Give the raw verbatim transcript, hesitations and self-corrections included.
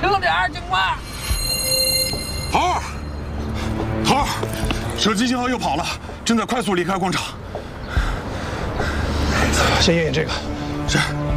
轻点儿，警官。 头儿，头儿，手机信号又跑了，正在快速离开广场。 先验验这个。 是。